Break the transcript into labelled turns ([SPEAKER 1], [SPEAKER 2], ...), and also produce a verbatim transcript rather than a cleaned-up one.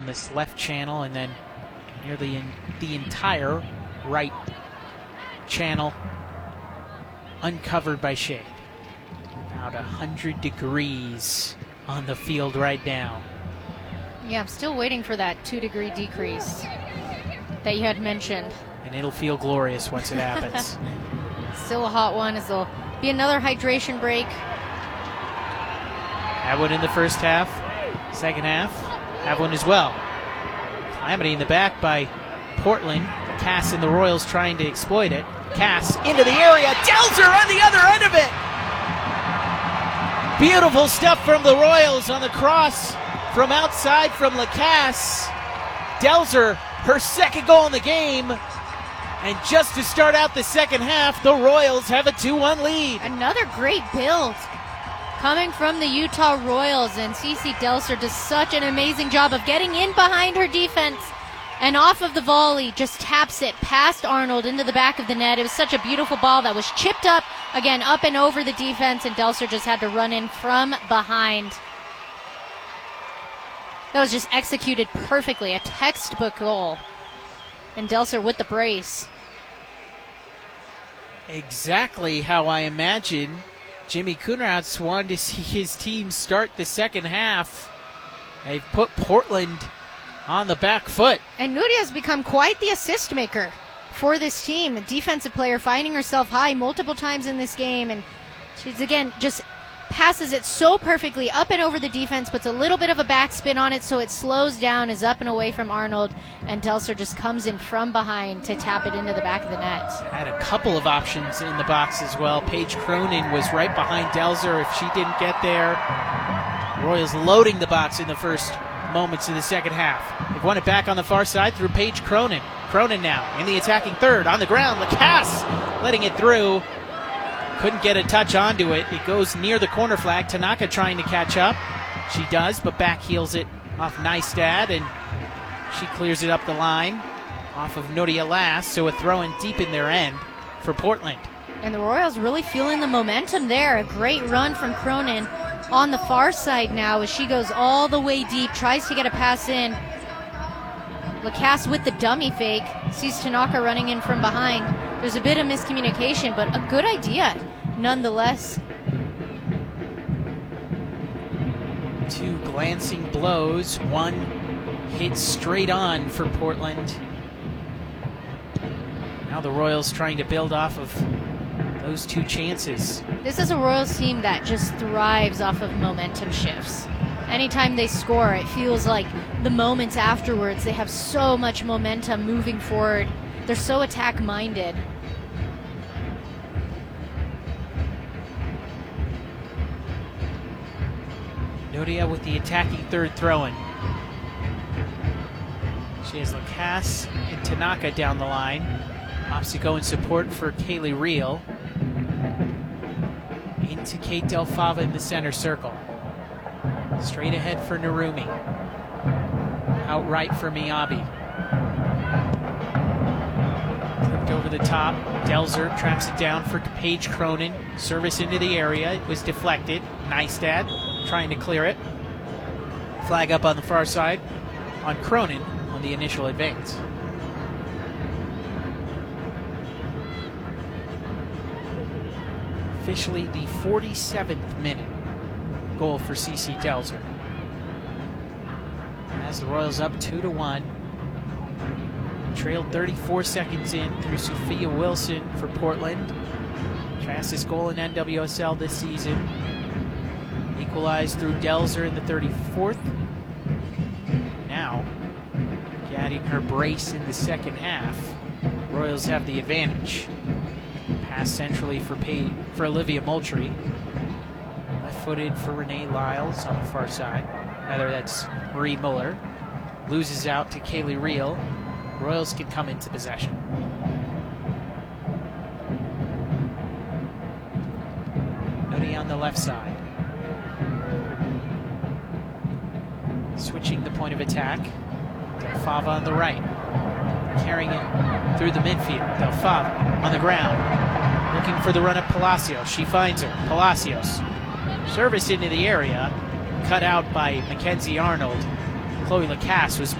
[SPEAKER 1] this left channel, and then nearly in the entire right channel uncovered by shade. About one hundred degrees on the field right now.
[SPEAKER 2] Yeah, I'm still waiting for that two degree decrease that you had mentioned.
[SPEAKER 1] And it'll feel glorious once it happens.
[SPEAKER 2] Still a hot one, as there'll be another hydration break.
[SPEAKER 1] Have one in the first half. Second half, have one as well. Calamity in the back by Portland. Cass and the Royals trying to exploit it. Cass into the area. Delzer on the other end of it. Beautiful stuff from the Royals on the cross from outside from Lacasse. Delzer, her second goal in the game. And just to start out the second half, the Royals have a two one lead.
[SPEAKER 2] Another great build coming from the Utah Royals, and Cece Delzer does such an amazing job of getting in behind her defense and off of the volley, just taps it past Arnold into the back of the net. It was such a beautiful ball that was chipped up, again, up and over the defense, and Delzer just had to run in from behind. That was just executed perfectly, a textbook goal. And Delzer with the brace.
[SPEAKER 1] Exactly how I imagine Jimmy Kuhnrautz wanted to see his team start the second half. They've put Portland on the back foot.
[SPEAKER 2] And Nuria has become quite the assist maker for this team. A defensive player finding herself high multiple times in this game. And she's, again, just passes it so perfectly up and over the defense, puts a little bit of a backspin on it so it slows down, is up and away from Arnold, and Delzer just comes in from behind to tap it into the back of the net.
[SPEAKER 1] Had a couple of options in the box as well. Paige Cronin was right behind Delzer if she didn't get there. Royals loading the box in the first moments of the second half. They've won it back on the far side through Paige Cronin. Cronin now in the attacking third, on the ground. Lacasse letting it through. Couldn't get a touch onto it. It goes near the corner flag. Tanaka trying to catch up. She does, but back heels it off Neistad, and she clears it up the line off of Nuria Lass, so a throw in deep in their end for Portland.
[SPEAKER 2] And the Royals really feeling the momentum there. A great run from Cronin on the far side now as she goes all the way deep, tries to get a pass in. Lacasse with the dummy fake, sees Tanaka running in from behind. There's a bit of miscommunication, but a good idea nonetheless.
[SPEAKER 1] Two glancing blows, one hit straight on for Portland. Now the Royals trying to build off of those two chances.
[SPEAKER 2] This is a Royals team that just thrives off of momentum shifts. Anytime they score, it feels like the moments afterwards, they have so much momentum moving forward. They're so attack-minded.
[SPEAKER 1] Nuria with the attacking third throw-in. She has Lacasse and Tanaka down the line. Opposite go in support for Kaylee Reel. Into Kate Del Fava in the center circle. Straight ahead for Narumi. Outright for Miyabi. Flipped over the top. Delzer traps it down for Paige Cronin. Service into the area. It was deflected. Neistad trying to clear it. Flag up on the far side on Cronin on the initial advance. Officially the forty-seventh minute goal for Cece Delzer. As the Royals up two to one. Trailed thirty-four seconds in through Sophia Wilson for Portland. Fastest goal in N W S L this season. Equalized through Delzer in the thirty-fourth. Now, getting her brace in the second half. Royals have the advantage. Pass centrally for Pay for Olivia Moultrie. Left-footed for Renee Lyles on the far side. Rather, that's Marie Muller. Loses out to Kaylee Reel. Royals can come into possession. Nodi on the left side. Switching the point of attack. Del Fava on the right. Carrying it through the midfield. Del Fava on the ground. Looking for the run of Palacios. She finds her. Palacios. Service into the area. Cut out by Mackenzie Arnold. Chloe Lacasse was